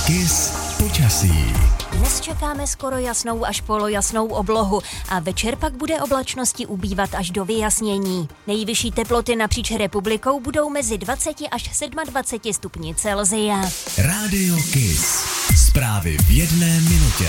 Kiss počasí. Dnes čekáme skoro jasnou až polojasnou oblohu a večer pak bude oblačnosti ubývat až do vyjasnění. Nejvyšší teploty napříč republikou budou mezi 20 až 27 stupni Celsia. Rádio Kiss. Zprávy v 1 minutě.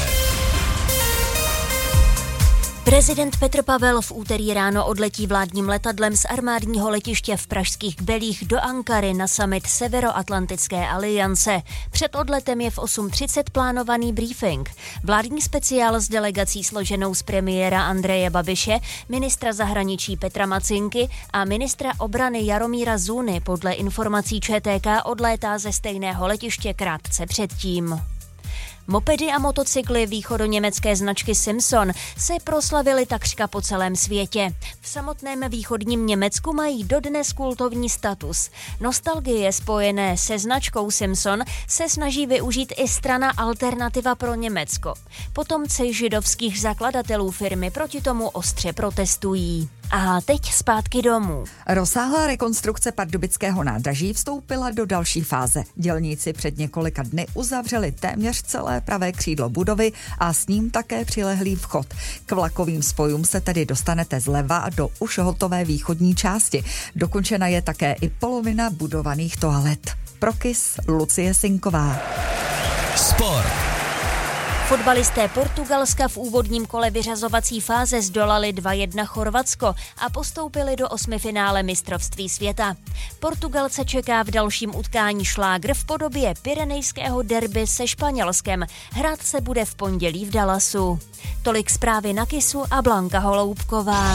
Prezident Petr Pavel v úterý ráno odletí vládním letadlem z armádního letiště v pražských Kbelích do Ankary na summit Severoatlantické aliance. Před odletem je v 8:30 plánovaný briefing. Vládní speciál s delegací složenou z premiéra Andreje Babiše, ministra zahraničí Petra Macinky a ministra obrany Jaromíra Zůny podle informací ČTK odlétá ze stejného letiště krátce předtím. Mopedy a motocykly východoněmecké značky Simpson se proslavily takřka po celém světě. V samotném východním Německu mají dodnes kultovní status. Nostalgie spojené se značkou Simpson se snaží využít i strana Alternativa pro Německo. Potomci židovských zakladatelů firmy proti tomu ostře protestují. A teď zpátky domů. Rozsáhlá rekonstrukce pardubického nádraží vstoupila do další fáze. Dělníci před několika dny uzavřeli téměř celé pravé křídlo budovy a s ním také přilehlý vchod. K vlakovým spojům se tedy dostanete zleva do už hotové východní části. Dokončena je také i polovina budovaných toalet. Pro Kiss Lucie Sinková. Sport. Fotbalisté Portugalska v úvodním kole vyřazovací fáze zdolali 2:1 Chorvatsko a postoupili do osmifinále mistrovství světa. Portugalce čeká v dalším utkání šlágr v podobě pyrenejského derby se Španělskem. Hrát se bude v pondělí v Dallasu. Tolik zprávy na Kissu a Blanka Holoubková.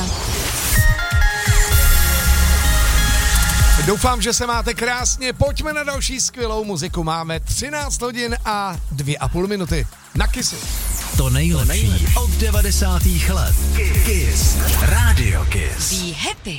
Doufám, že se máte krásně. Pojďme na další skvělou muziku. Máme 13 hodin a 2,5 minuty. Na Kissu. To nejlepší od 90. let. Kiss. Rádio Kiss. Be happy.